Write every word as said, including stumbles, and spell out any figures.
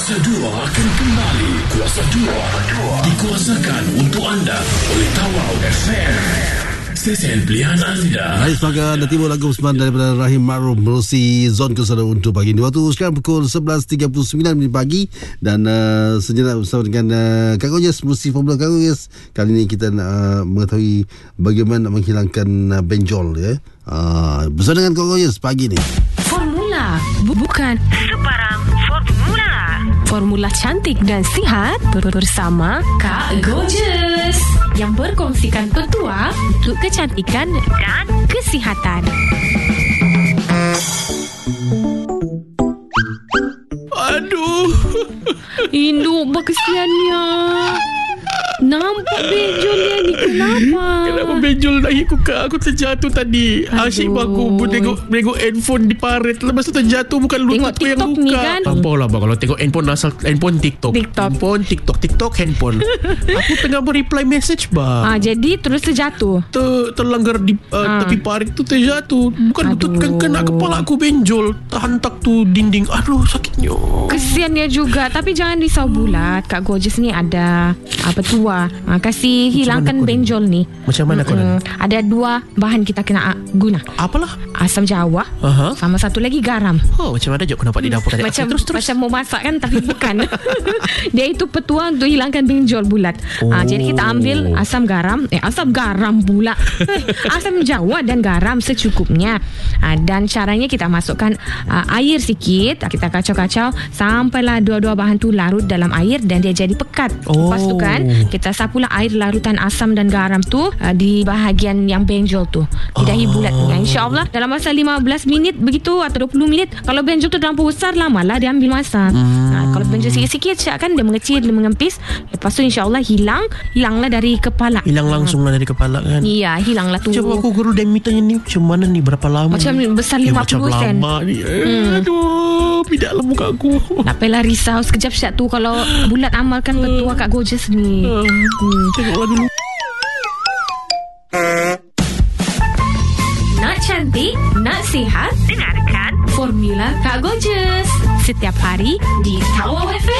Kuasa dua akan kembali. Kuasa dua dikuasakan untuk anda oleh Tawau F M, stesen pilihan anda. Baik, semoga anda timbul lagu Usman daripada Rahim Ma'ruf menerusi zon kesadaran untuk pagi ini. Waktu sekarang pukul sebelas tiga puluh sembilan minit pagi. Dan uh, sejenak bersama dengan uh, Kak Gojes, Musi Formula Kak Gojes. Kali ini kita nak uh, mengetahui bagaimana nak menghilangkan uh, benjol ya. Uh, bersama dengan Kak Gojes pagi ni. Formula bukan sebarang formula. Formula cantik dan sihat bersama Kak Gojes yang berkongsikan petua untuk kecantikan dan kesihatan. Aduh, Induk, berkesiannya. Nampak benjol dia ni, kenapa? Kenapa benjol lagi aku kak? Aku terjatuh tadi. Aduh. Asyik pun aku tengok, tengok handphone di parit. Lepas tu terjatuh, bukan lutut aku yang TikTok luka ni kan? Apalah bang, kalau tengok handphone asal handphone TikTok TikTok. Handphone TikTok TikTok handphone. Aku tengah reply message bang. Ah, jadi terus terjatuh. Ter, terlanggar di uh, Ah. tepi parit tu terjatuh. Bukan lutut, kan kena kepala aku benjol. Terhantak tu dinding. Aduh, sakitnya. Kesiannya juga. Tapi jangan risau bulat. Kak Gojes ni ada apa tua. Ha, kasih hilangkan benjol ni. Macam mana kau Hmm, ada dua bahan kita kena uh, guna. Apalah? Asam jawa. Aha. Sama satu lagi garam. Oh, macam mana je aku nampak di dapur tadi. Macam Terus terus. macam mau masak kan, tapi bukan. Dia itu petua untuk hilangkan benjol bulat. Oh. Ha, jadi kita ambil asam garam, eh asam garam pula. Eh, asam jawa dan garam secukupnya. Ha, dan caranya kita masukkan uh, air sikit, kita kacau-kacau sampailah dua-dua bahan tu larut dalam air dan dia jadi pekat. Oh. Lepas tu kan kita sapulah air larutan asam dan garam tu uh, di bahagian yang benjol tu, di dahi bulat ni. InsyaAllah dalam masa lima belas minit begitu atau dua puluh minit. Kalau benjol tu terlampau besar, lamalah dia ambil masa. hmm. ha, Kalau benjol sikit-sikit siap kan, dia mengecil, dia mengempis. Lepas tu insyaAllah hilang. Hilanglah dari kepala. Hilang langsung lah dari kepala kan. Iya, hilanglah tu. Coba aku guru dan mitanya ni macam mana ni, berapa lama? Macam besar Eh, lima macam puluh sen. lama ni. Eh, Aduh, bidaklah muka aku. Tak payahlah risau. Sekejap siap tu kalau bulat amalkan petua Kak Gojes ni. Hmm, tengoklah dulu. Nak cantik, nak sihat, dengarkan Formula Kak Gojes setiap hari di Tawau F M.